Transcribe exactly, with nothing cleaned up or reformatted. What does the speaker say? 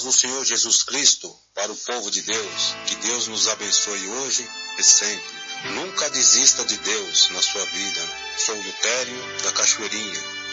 do Senhor Jesus Cristo para o povo de Deus. Que Deus nos abençoe hoje e sempre. Nunca desista de Deus na sua vida. Sou Lutério da Cachoeirinha.